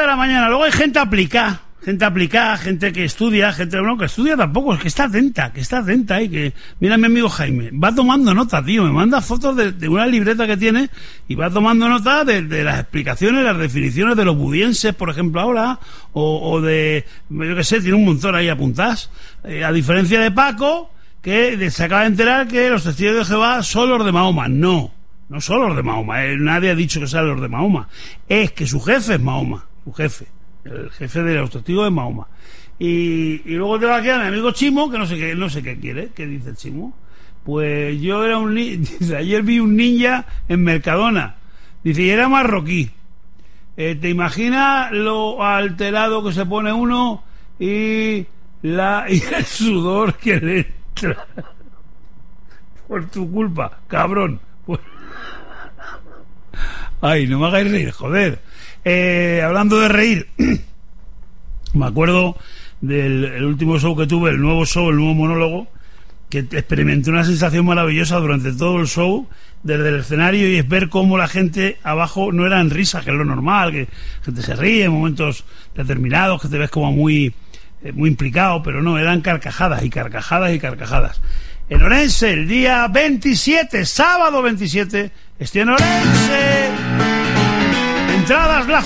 de la mañana. Luego hay gente aplicada, gente que estudia, gente no, que estudia tampoco, es que está atenta y que, mira mi amigo Jaime, va tomando nota, tío, me manda fotos de una libreta que tiene y va tomando nota de las explicaciones, las definiciones de los budienses, por ejemplo, ahora, o de, yo qué sé, tiene un montón ahí apuntadas, a diferencia de Paco, que se acaba de enterar que los testigos de Jehová son los de Mahoma. No son los de Mahoma, nadie ha dicho que sean los de Mahoma, es que su jefe es Mahoma, el jefe de los testigos de Mahoma. Y luego te va a quedar mi amigo Chimo, que no sé qué quiere. ¿Qué dice el Chimo? Pues yo era dice, ayer vi un ninja en Mercadona, dice, y era marroquí. ¿Te imaginas lo alterado que se pone uno y el sudor que le entra por tu culpa, cabrón? Pues... ay, no me hagáis reír, joder. Hablando de reír, me acuerdo del último show que tuve, el nuevo monólogo, que experimenté una sensación maravillosa durante todo el show, desde el escenario, y es ver cómo la gente abajo no eran risas, que es lo normal, que la gente se ríe en momentos determinados, que te ves como muy implicado, pero no, eran carcajadas y carcajadas y carcajadas. En Orense, el día 27, sábado 27, estoy en Orense. Entradas la